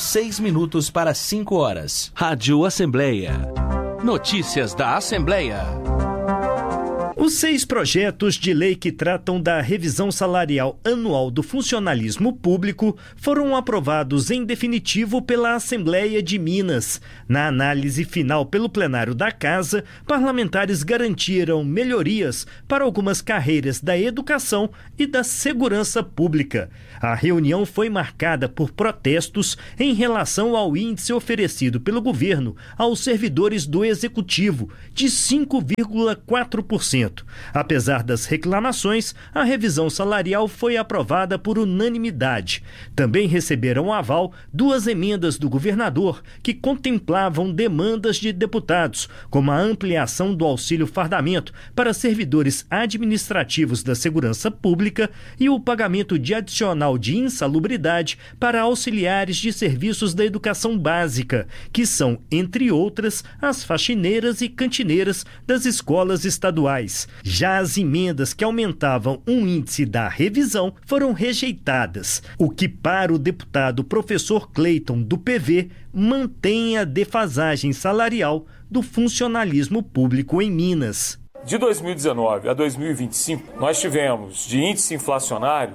6 minutos para 5 horas. Rádio Assembleia. Notícias da Assembleia. Os 6 projetos de lei que tratam da revisão salarial anual do funcionalismo público foram aprovados em definitivo pela Assembleia de Minas. Na análise final pelo plenário da Casa, parlamentares garantiram melhorias para algumas carreiras da educação e da segurança pública. A reunião foi marcada por protestos em relação ao índice oferecido pelo governo aos servidores do Executivo, de 5,4%. Apesar das reclamações, a revisão salarial foi aprovada por unanimidade. Também receberam aval 2 emendas do governador que contemplavam demandas de deputados, como a ampliação do auxílio fardamento para servidores administrativos da segurança pública e o pagamento de adicional de insalubridade para auxiliares de serviços da educação básica, que são, entre outras, as faxineiras e cantineiras das escolas estaduais. Já as emendas que aumentavam o índice da revisão foram rejeitadas, o que para o deputado professor Cleiton, do PV, mantém a defasagem salarial do funcionalismo público em Minas. De 2019 a 2025, nós tivemos de índice inflacionário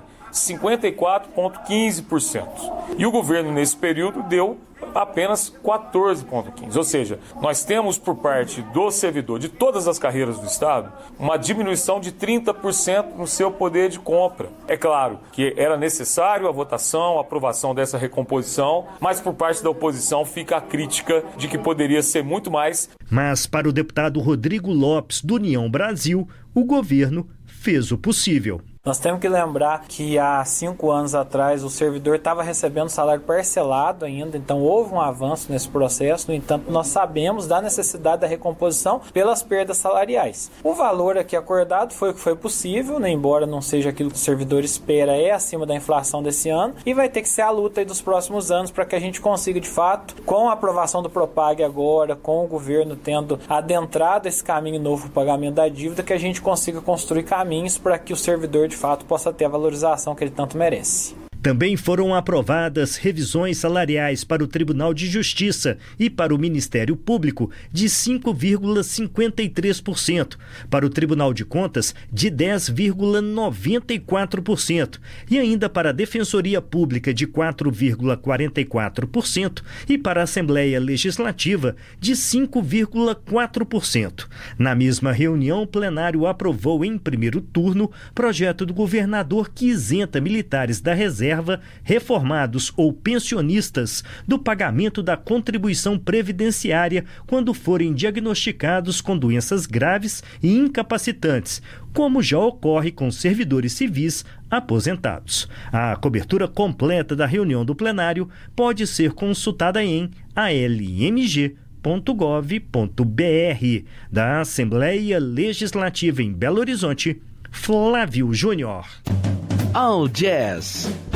54,15%. E o governo, nesse período, deu apenas 14,15%. Ou seja, nós temos por parte do servidor de todas as carreiras do Estado uma diminuição de 30% no seu poder de compra. É claro que era necessário a votação, a aprovação dessa recomposição, mas por parte da oposição fica a crítica de que poderia ser muito mais. Mas para o deputado Rodrigo Lopes, do União Brasil, o governo fez o possível. Nós temos que lembrar que há 5 anos atrás o servidor estava recebendo salário parcelado ainda, então houve um avanço nesse processo. No entanto, nós sabemos da necessidade da recomposição pelas perdas salariais. O valor aqui acordado foi o que foi possível, né, embora não seja aquilo que o servidor espera, é acima da inflação desse ano, e vai ter que ser a luta aí dos próximos anos para que a gente consiga, de fato, com a aprovação do Propag agora, com o governo tendo adentrado esse caminho novo para o pagamento da dívida, que a gente consiga construir caminhos para que o servidor de fato possa ter a valorização que ele tanto merece. Também foram aprovadas revisões salariais para o Tribunal de Justiça e para o Ministério Público de 5,53%, para o Tribunal de Contas de 10,94% e ainda para a Defensoria Pública de 4,44% e para a Assembleia Legislativa de 5,4%. Na mesma reunião, o plenário aprovou em primeiro turno projeto do governador que isenta militares da reserva, reformados ou pensionistas do pagamento da contribuição previdenciária quando forem diagnosticados com doenças graves e incapacitantes, como já ocorre com servidores civis aposentados. A cobertura completa da reunião do plenário pode ser consultada em almg.gov.br. Da Assembleia Legislativa em Belo Horizonte, Flávio Júnior. All Jazz.